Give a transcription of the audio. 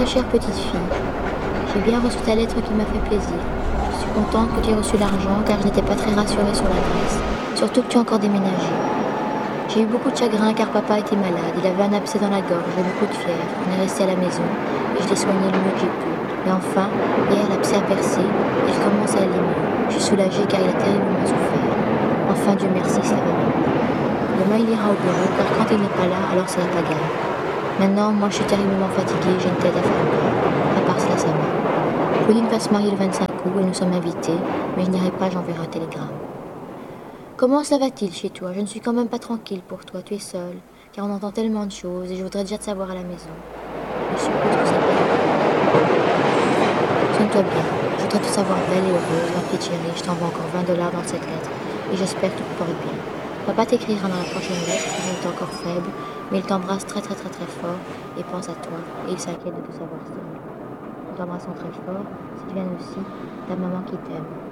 très chère petite fille, j'ai bien reçu ta lettre qui m'a fait plaisir. Je suis contente que tu aies reçu l'argent car je n'étais pas très rassurée sur l'adresse. Surtout que tu as encore déménagé. J'ai eu beaucoup de chagrin car papa était malade, il avait un abcès dans la gorge et beaucoup de fièvre. On est resté à la maison et je l'ai soigné le mieux que j'ai pu. Et enfin, hier l'abcès a percé et il commence à aller mieux. Je suis soulagée car il a terriblement souffert. Enfin, Dieu merci, ça va mieux. Demain il ira au bureau car quand il n'est pas là, alors c'est la pagaille. Maintenant, moi je suis terriblement fatiguée, j'ai une tête à faire peur. À part cela, ça va. Pauline va se marier le 25 août et nous sommes invités, mais je n'irai pas, j'enverrai un télégramme. Comment ça va-t-il chez toi? Je ne suis quand même pas tranquille pour toi, tu es seule, car on entend tellement de choses et je voudrais déjà te savoir à la maison. Je suppose que ça va. Tiens-toi bien, je voudrais te savoir belle et heureuse, ma petite chérie, je t'envoie encore 20 dollars dans cette lettre et j'espère que tout porte bien. Papa t'écrira dans la prochaine lettre, car il est encore faible, mais il t'embrasse très très très très fort et pense à toi et il s'inquiète de te savoir seule. Nous t'embrassons très fort, Sylviane aussi, ta maman qui t'aime.